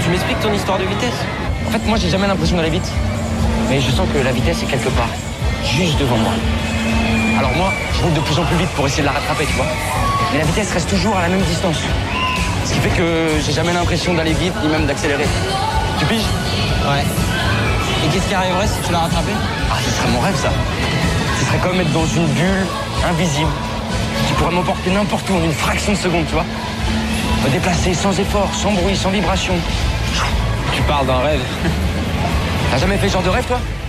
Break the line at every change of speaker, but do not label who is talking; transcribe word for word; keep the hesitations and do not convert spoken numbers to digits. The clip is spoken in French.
Tu m'expliques ton histoire de vitesse? En fait, moi, j'ai jamais l'impression d'aller vite. Mais je sens que la vitesse est quelque part, juste devant moi. Alors moi, je roule de plus en plus vite pour essayer de la rattraper, tu vois. Mais la vitesse reste toujours à la même distance. Ce qui fait que j'ai jamais l'impression d'aller vite, ni même d'accélérer. Tu piges?
Ouais. Et qu'est-ce qui arriverait si tu la rattrapais?
Ah, ce serait mon rêve, ça. Ce serait comme être dans une bulle invisible qui pourrait m'emporter n'importe où en une fraction de seconde, tu vois. Me déplacer sans effort, sans bruit, sans vibration.
Tu parles d'un rêve.
T'as jamais fait ce genre de rêve, toi?